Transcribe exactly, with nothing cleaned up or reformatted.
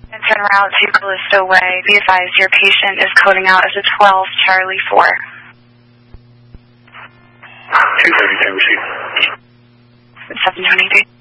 And turn route to Callisto Way. Be advised your patient is coding out as a twelve Charlie four. two thirty, ten received. seven twenty-three.